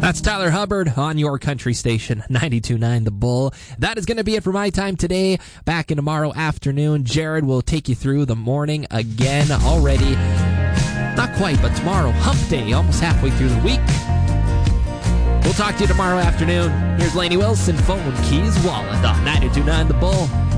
That's Tyler Hubbard on your country station, 92.9 The Bull. That is going to be it for my time today. Back in tomorrow afternoon, Jared will take you through the morning again already. Not quite, but tomorrow, hump day, almost halfway through the week. We'll talk to you tomorrow afternoon. Here's Lainey Wilson, phone keys wallet on 92.9 The Bull.